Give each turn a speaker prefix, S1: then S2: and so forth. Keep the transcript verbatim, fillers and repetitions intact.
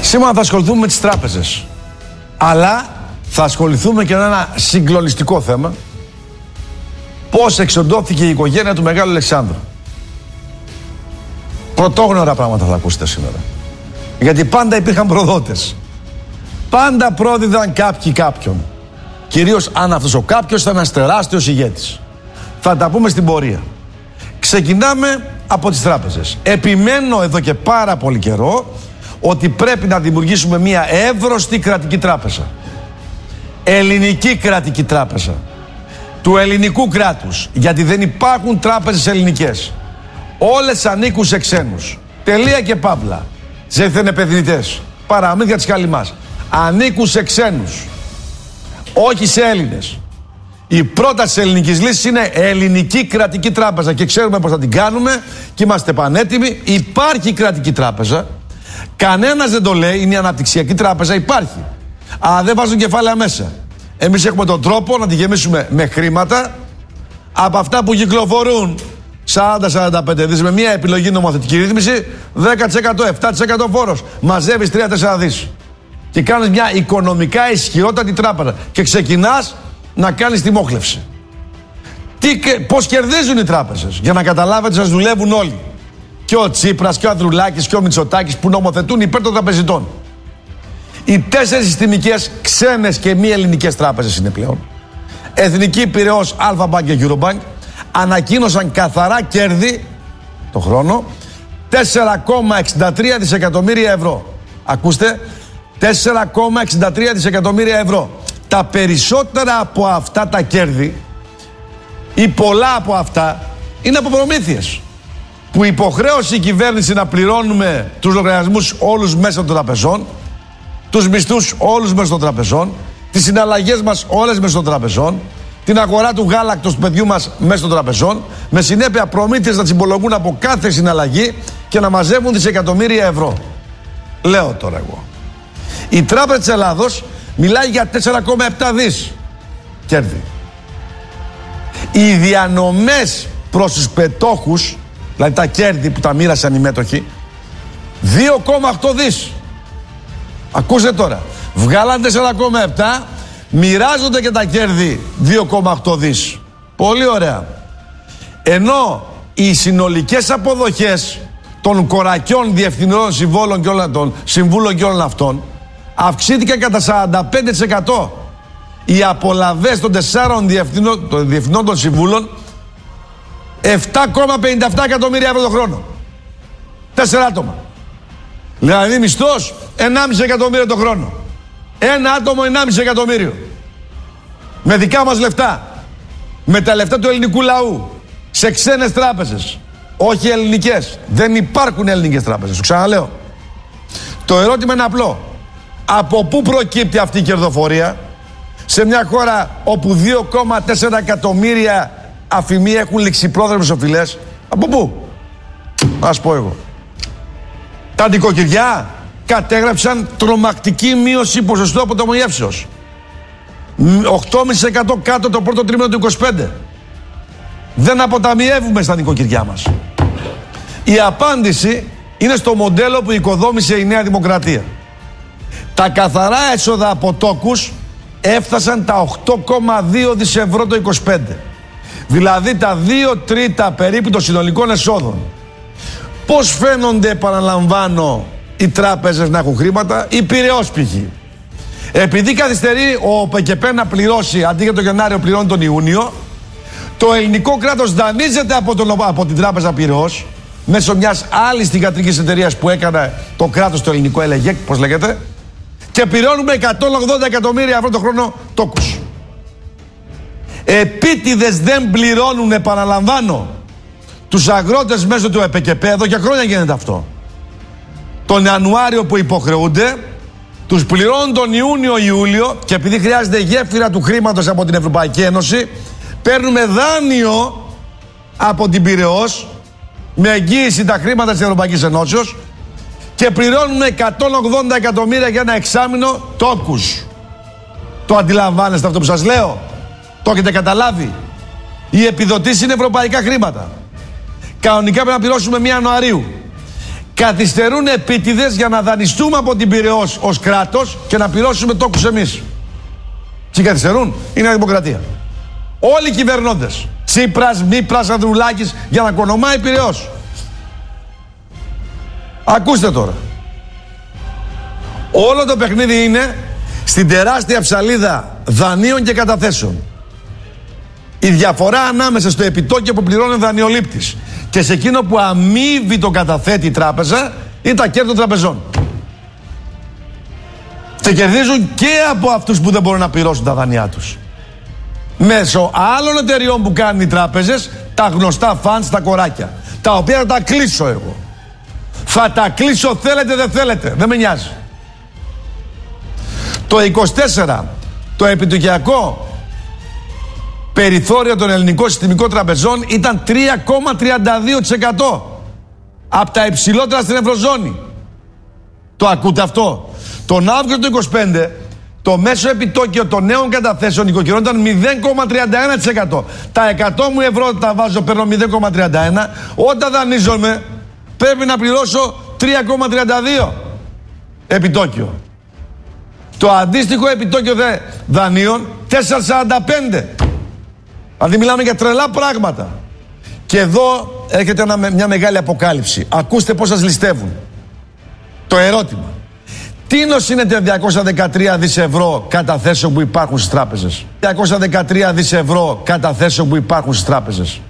S1: Σήμερα θα ασχοληθούμε με τις τράπεζες. Αλλά θα ασχοληθούμε και με ένα συγκλονιστικό θέμα. Πώς εξοντώθηκε η οικογένεια του Μεγάλου Αλεξάνδρου. Πρωτόγνωρα πράγματα θα ακούσετε σήμερα. Γιατί πάντα υπήρχαν προδότες. Πάντα πρόδιδαν κάποιοι κάποιον. Κυρίως αν αυτός ο κάποιος ήταν ένας τεράστιος ηγέτης. Θα τα πούμε στην πορεία. Ξεκινάμε από τις τράπεζες. Επιμένω εδώ και πάρα πολύ καιρό ότι πρέπει να δημιουργήσουμε μια εύρωστη κρατική τράπεζα. Ελληνική κρατική τράπεζα. Του ελληνικού κράτους. Γιατί δεν υπάρχουν τράπεζες ελληνικές. Όλες ανήκουν σε ξένους. Τελεία και παύλα. Ζέθεν επενδυτές. Παραμύθια της Καλυμάς. Ανήκουν σε ξένους. Όχι σε Έλληνες. Η πρόταση της ελληνικής λύσης είναι ελληνική κρατική τράπεζα και ξέρουμε πώς θα την κάνουμε και είμαστε πανέτοιμοι. Υπάρχει κρατική τράπεζα. Κανένας δεν το λέει, είναι η αναπτυξιακή τράπεζα, υπάρχει. Αλλά δεν βάζουν κεφάλαια μέσα. Εμείς έχουμε τον τρόπο να τη γεμίσουμε με χρήματα από αυτά που κυκλοφορούν σαράντα με σαράντα πέντε δις με μια επιλογή νομοθετική ρύθμιση, δέκα τοις εκατό, επτά τοις εκατό φόρος. Μαζεύεις τρία τέσσερα δις. Και κάνεις μια οικονομικά ισχυρότατη τράπεζα. Και ξεκινάς να κάνεις τη μόχλευση. Τι, πώς κερδίζουν οι τράπεζες, για να καταλάβετε, σας δουλεύουν όλοι. Και ο Τσίπρας και ο Ανδρουλάκης και ο Μητσοτάκης που νομοθετούν υπέρ των τραπεζιτών. Οι τέσσερις συστημικές ξένες και μη ελληνικές τράπεζες είναι πλέον. Εθνική Πειραιώς, Αλφα Bank και Eurobank ανακοίνωσαν καθαρά κέρδη το χρόνο τέσσερα κόμμα εξήντα τρία δισεκατομμύρια ευρώ. Ακούστε, τέσσερα κόμμα εξήντα τρία δισεκατομμύρια ευρώ. Τα περισσότερα από αυτά τα κέρδη ή πολλά από αυτά είναι από προμήθειες. Που υποχρέωσε η κυβέρνηση να πληρώνουμε τους λογαριασμούς όλους μέσα των τραπεζών, τους μισθούς όλους μέσα των τραπεζών, τις συναλλαγές μας όλες μέσα των τραπεζών, την αγορά του γάλακτος του παιδιού μας μέσα των τραπεζών, με συνέπεια προμήθειες να συμπολογούν από κάθε συναλλαγή και να μαζεύουν δισεκατομμύρια ευρώ. Λέω τώρα εγώ. Η Τράπεζα της Ελλάδος μιλάει για τέσσερα κόμμα επτά δις κέρδη. Οι διανομές προς τους πετόχους, δηλαδή τα κέρδη που τα μοίρασαν οι μέτοχοι, δύο κόμμα οκτώ δις. Ακούστε τώρα. Βγάλαν τέσσερα κόμμα επτά, μοιράζονται και τα κέρδη δύο κόμμα οκτώ δις. Πολύ ωραία. Ενώ οι συνολικές αποδοχές των κορακιών διευθυνών συμβούλων και όλων, των συμβούλων και όλων αυτών αυξήθηκαν κατά σαράντα πέντε τοις εκατό. Οι απολαβές των τεσσάρων διευθυνών των, διευθυνών των συμβούλων επτά κόμμα πενήντα επτά εκατομμύρια ευρώ το χρόνο. Τέσσερα άτομα. Δηλαδή μισθός ενάμιση εκατομμύριο το χρόνο. Ένα άτομο ενάμιση εκατομμύριο. Με δικά μας λεφτά. Με τα λεφτά του ελληνικού λαού. Σε ξένες τράπεζες. Όχι ελληνικές. Δεν υπάρχουν ελληνικές τράπεζες. Το ξαναλέω. Το ερώτημα είναι απλό. Από πού προκύπτει αυτή η κερδοφορία σε μια χώρα όπου δύο κόμμα τέσσερα εκατομμύρια αφημοί έχουν ληξιπρόθεσμες οφειλές? Από πού? Ας πω εγώ. Τα νοικοκυριά κατέγραψαν τρομακτική μείωση ποσοστού αποταμιεύσεως. οκτώ κόμμα πέντε τοις εκατό κάτω το πρώτο τρίμηνο του είκοσι πέντε. Δεν αποταμιεύουμε στα νοικοκυριά μας. Η απάντηση είναι στο μοντέλο που οικοδόμησε η Νέα Δημοκρατία. Τα καθαρά έσοδα από τόκους έφτασαν τα οκτώ κόμμα δύο δις ευρώ το είκοσι πέντε. Δηλαδή τα δύο τρίτα περίπου των συνολικών εσόδων. Πώς φαίνονται, επαναλαμβάνω, οι τράπεζες να έχουν χρήματα? Η Πειραιώς π.χ. Επειδή καθυστερεί ο ΠΚΠ να πληρώσει, αντί για τον Γενάριο πληρώνει τον Ιούνιο, το ελληνικό κράτος δανείζεται από, τον, από την Τράπεζα Πειραιώς μέσω μιας άλλης θυγατρικής εταιρείας που έκανε το κράτος το ελληνικό, ΕΛΕΓΕΚ, πώς λέγεται, και πληρώνουμε εκατόν ογδόντα εκατομμύρια ευρώ το χρόνο τόκους. Επίτηδες δεν πληρώνουν, επαναλαμβάνω, τους αγρότες μέσω του ΕΠΚΠ. Εδώ και χρόνια γίνεται αυτό. Τον Ιανουάριο που υποχρεούνται, τους πληρώνουν τον Ιούνιο-Ιούλιο και επειδή χρειάζεται γέφυρα του χρήματος από την Ευρωπαϊκή Ένωση, παίρνουμε δάνειο από την Πειραιώς με εγγύηση τα χρήματα της Ευρωπαϊκής Ενώσεως και πληρώνουμε εκατόν ογδόντα εκατομμύρια για ένα εξάμηνο τόκους. Το αντιλαμβάνεστε αυτό που σας λέω? Το έχετε καταλάβει? Οι επιδοτήσεις είναι ευρωπαϊκά χρήματα. Κανονικά πρέπει να πληρώσουμε πρώτη Ιανουαρίου. καθυστερούν επίτηδες για να δανειστούμε από την Πειραιώς ως κράτος και να πληρώσουμε τόκους εμείς. Τι καθυστερούν? Είναι η Δημοκρατία. Όλοι οι κυβερνώντες. Τσίπρας, Μήπρας, Ανδρουλάκης, για να κονομάει Πειραιώς. Ακούστε τώρα. Όλο το παιχνίδι είναι στην τεράστια ψαλίδα δανείων και καταθέσεων. Η διαφορά ανάμεσα στο επιτόκιο που πληρώνει ο δανειολήπτης και σε εκείνο που αμείβει το καταθέτη η τράπεζα είναι τα κέρδη των τραπεζών. Και κερδίζουν και από αυτούς που δεν μπορούν να πληρώσουν τα δανειά τους. Μέσω άλλων εταιριών που κάνουν οι τράπεζες, τα γνωστά φαντς, τα κοράκια. Τα οποία θα τα κλείσω εγώ. Θα τα κλείσω θέλετε δεν θέλετε. Δεν με νοιάζει. Το είκοσι τέσσερα το επιτοκιακό περιθώριο των ελληνικών συστημικών τραπεζών ήταν τρία κόμμα τριάντα δύο τοις εκατό. Από τα υψηλότερα στην Ευρωζώνη. Το ακούτε αυτό? Τον Αύγουστο του είκοσι πέντε το μέσο επιτόκιο των νέων καταθέσεων νοικοκυριών ήταν μηδέν κόμμα τριάντα ένα τοις εκατό. Τα εκατό μου ευρώ τα βάζω, παίρνω μηδέν κόμμα τριάντα ένα. Όταν δανείζομαι πρέπει να πληρώσω τρία κόμμα τριάντα δύο επιτόκιο. Το αντίστοιχο επιτόκιο δε δανείων τέσσερα κόμμα σαράντα πέντε. Δηλαδή μιλάμε για τρελά πράγματα. Και εδώ έρχεται ένα, μια μεγάλη αποκάλυψη. Ακούστε πώς σας ληστεύουν. Το ερώτημα. Τι νοσύνεται διακόσια δεκατρία δισεκατομμύρια ευρώ καταθέσεων που υπάρχουν στις τράπεζες? διακόσια δεκατρία δισεκατομμύρια ευρώ καταθέσεων που υπάρχουν στις τράπεζες.